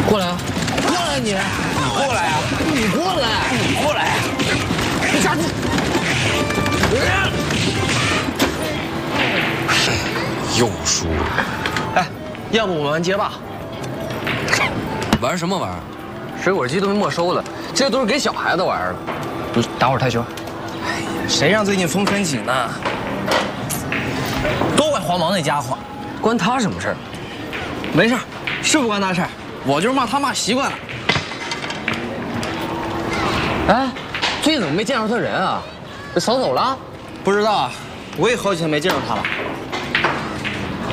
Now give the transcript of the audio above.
过来啊！过来你！ 你过来啊！ 你过来！ 你过来！ 你站住！ 又输了。 哎，要不我们玩街霸？ 玩什么玩？ 水果机都被没收了，这都是给小孩子玩的。你打会儿台球。 哎呀，谁让最近风很紧呢？都怪黄毛那家伙， 关他什么事儿？ 没事，是不关他事儿，我就是骂他骂习惯了。 哎，最近怎么没见着他人啊？被扫走了？ 不知道啊，我也好几天没见着他了。